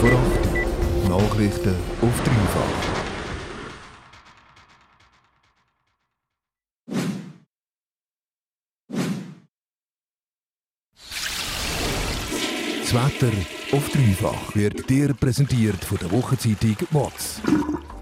vor 8 Uhr. Nachrichten auf dreifach. Das Wetter auf dreifach wird dir präsentiert von der Wochenzeitung WOTS.